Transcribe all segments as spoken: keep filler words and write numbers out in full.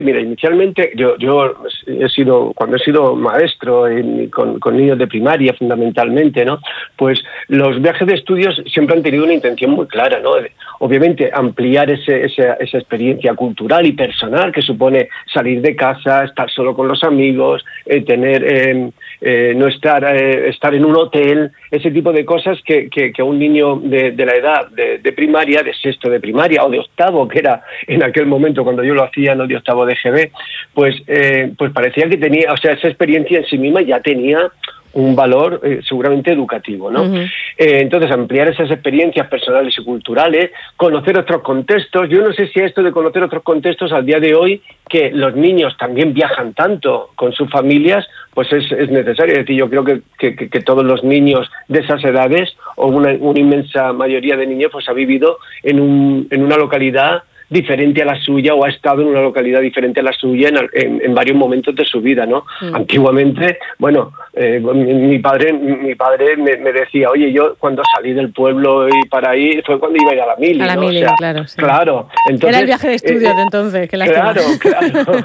Mira, inicialmente yo, yo he sido, cuando he sido maestro en, con, con niños de primaria fundamentalmente, ¿no? Pues los viajes de estudios siempre han tenido una intención muy clara, ¿no? Obviamente ampliar ese, esa, esa experiencia cultural y personal que supone salir de casa, estar solo con los amigos, eh, tener, eh, eh, no estar, eh, estar en un hotel, ese tipo de cosas que, que, que a un niño de, de la edad de, de primaria, de sexto de primaria o de octavo, que era en aquel momento cuando yo lo hacía, no de octavo de G B, pues, eh, pues parecía que tenía, o sea, esa experiencia en sí misma ya tenía un valor eh, seguramente educativo, ¿no? Uh-huh. Eh, entonces, ampliar esas experiencias personales y culturales, conocer otros contextos. Yo no sé si esto de conocer otros contextos al día de hoy, que los niños también viajan tanto con sus familias, pues es, es necesario. Es decir, yo creo que, que, que todos los niños de esas edades, o una, una inmensa mayoría de niños, pues ha vivido en, un, en una localidad diferente a la suya o ha estado en una localidad diferente a la suya en, en, en varios momentos de su vida, ¿no? Mm. Antiguamente, bueno, eh, mi, mi padre mi padre me, me decía, oye, yo cuando salí del pueblo y para ir, fue cuando iba a ir a la mili, a la ¿no? mili, o sea, claro, sí. Claro. Entonces, era el viaje de estudios eh, de entonces, que Claro, claro.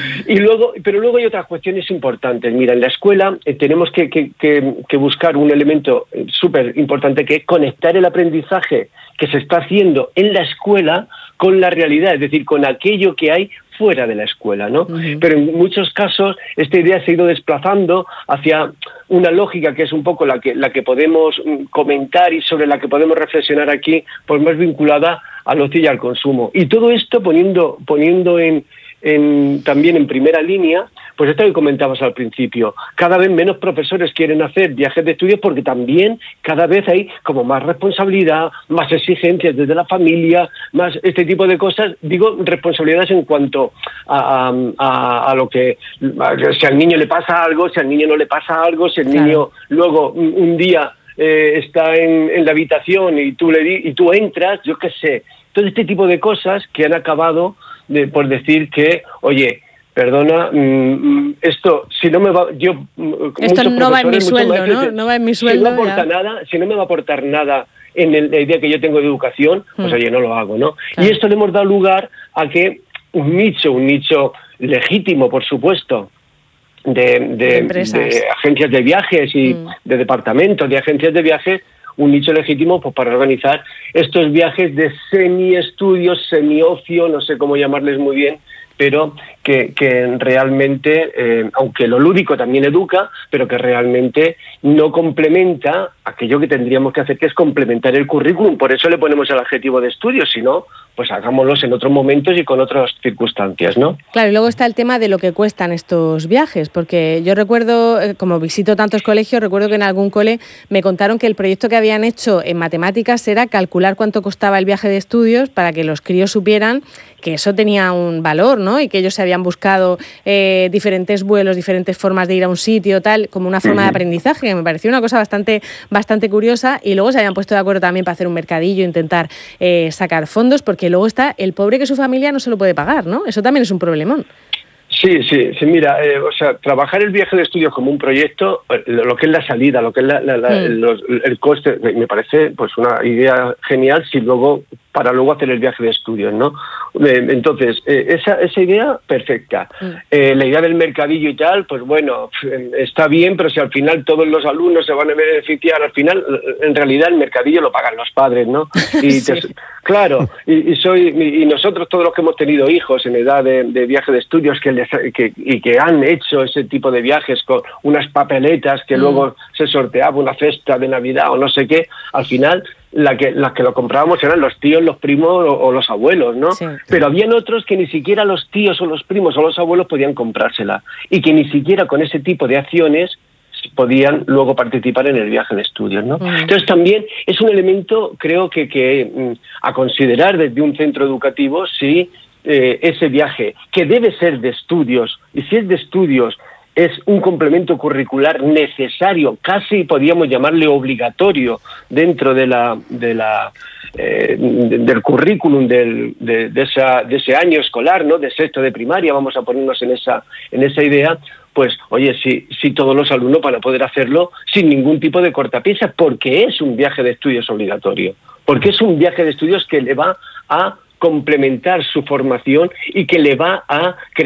y luego, pero luego hay otras cuestiones importantes. Mira, en la escuela eh, tenemos que, que, que, que buscar un elemento súper importante, que es conectar el aprendizaje que se está haciendo en la escuela con la realidad, es decir, con aquello que hay fuera de la escuela, ¿no? Uh-huh. Pero en muchos casos esta idea se ha ido desplazando hacia una lógica que es un poco la que la que podemos comentar y sobre la que podemos reflexionar aquí, pues más vinculada al ocio y al consumo. Y todo esto poniendo poniendo en En, también en primera línea, pues esto que comentabas al principio, cada vez menos profesores quieren hacer viajes de estudios porque también cada vez hay como más responsabilidad, más exigencias desde la familia, más este tipo de cosas, digo responsabilidades en cuanto a, a, a lo que, a, si al niño le pasa algo, si al niño no le pasa algo, si el claro. niño luego un, un día eh, está en, en la habitación y tú, le di, y tú entras, yo qué sé, todo este tipo de cosas que han acabado De, por decir que, oye, perdona, mmm, esto, si no me va, yo... Esto no va en mi sueldo, ¿no? No va en mi sueldo. Si no aporta nada, si no me va a aportar nada en el, la idea que yo tengo de educación, pues mm. oye, no lo hago, ¿no? Claro. Y esto le hemos dado lugar a que un nicho, un nicho legítimo, por supuesto, de, de, de, de agencias de viajes y mm. de departamentos de agencias de viajes, un nicho legítimo pues, para organizar estos viajes de semi-estudios, semi-ocio, no sé cómo llamarles muy bien, pero que, que realmente, eh, aunque lo lúdico también educa, pero que realmente no complementa aquello que tendríamos que hacer, que es complementar el currículum. Por eso le ponemos el adjetivo de estudios, si no, pues hagámoslos en otros momentos y con otras circunstancias, ¿no? Claro, y luego está el tema de lo que cuestan estos viajes, porque yo recuerdo, como visito tantos colegios, recuerdo que en algún cole me contaron que el proyecto que habían hecho en matemáticas era calcular cuánto costaba el viaje de estudios para que los críos supieran que eso tenía un valor, ¿no? Y que ellos se habían buscado eh, diferentes vuelos, diferentes formas de ir a un sitio, tal, como una forma uh-huh. de aprendizaje, que me pareció una cosa bastante, bastante curiosa, y luego se habían puesto de acuerdo también para hacer un mercadillo, intentar eh, sacar fondos, porque luego está el pobre que su familia no se lo puede pagar, ¿no? Eso también es un problemón. Sí, sí, sí, mira, eh, o sea, trabajar el viaje de estudios como un proyecto, lo, lo que es la salida, lo que es la, la, la, mm. los, el coste, me parece pues una idea genial si luego para luego hacer el viaje de estudios, ¿no? Eh, entonces, eh, esa, esa idea, perfecta. Mm. Eh, la idea del mercadillo y tal, pues bueno, está bien, pero si al final todos los alumnos se van a beneficiar, al final, en realidad el mercadillo lo pagan los padres, ¿no? Y sí. te, claro, y, y soy y nosotros todos los que hemos tenido hijos en edad de, de viaje de estudios que les, que, y que han hecho ese tipo de viajes con unas papeletas que mm. luego se sorteaba una cesta de Navidad o no sé qué, al final la que, las que lo comprábamos eran los tíos, los primos o, o los abuelos, ¿no? Sí. Pero habían otros que ni siquiera los tíos o los primos o los abuelos podían comprársela y que ni siquiera con ese tipo de acciones podían luego participar en el viaje de estudios, ¿no? Uh-huh. Entonces también es un elemento, creo que, que a considerar desde un centro educativo si eh, ese viaje, que debe ser de estudios, y si es de estudios, es un complemento curricular necesario, casi podríamos llamarle obligatorio dentro de la, de la, eh, de, del currículum del, de, de, esa, de ese año escolar, ¿no? De sexto de primaria, vamos a ponernos en esa, en esa idea. Pues, oye, si, si todos los alumnos van a poder hacerlo sin ningún tipo de cortapisas, porque es un viaje de estudios obligatorio, porque es un viaje de estudios que le va a complementar su formación y que le va a crear